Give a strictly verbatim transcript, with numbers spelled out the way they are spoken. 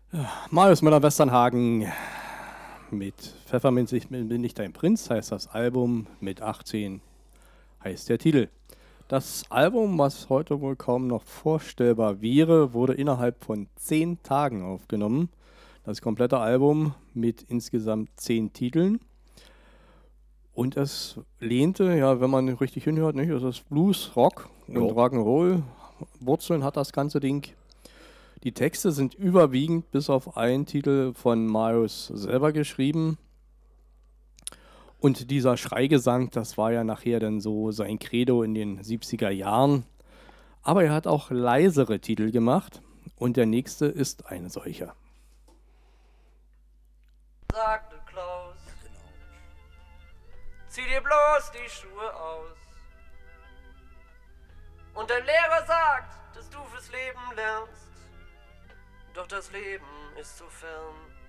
Marius Müller-Westernhagen mit Pfefferminz, ich bin nicht dein Prinz, heißt das Album. Mit achtzehn heißt der Titel. Das Album, was heute wohl kaum noch vorstellbar wäre, wurde innerhalb von zehn Tagen aufgenommen. Das komplette Album mit insgesamt zehn Titeln. Und es lehnte, ja, wenn man richtig hinhört, nicht, es ist Blues, Rock und Ja. Rock'n'Roll. Wurzeln hat das ganze Ding. Die Texte sind überwiegend bis auf einen Titel von Marius selber geschrieben. Und dieser Schreigesang, das war ja nachher dann so sein Credo in den siebziger Jahren. Aber er hat auch leisere Titel gemacht. Und der nächste ist ein solcher. Sagte Klaus, zieh dir bloß die Schuhe aus. Und dein Lehrer sagt, dass du fürs Leben lernst. Doch das Leben ist so fern.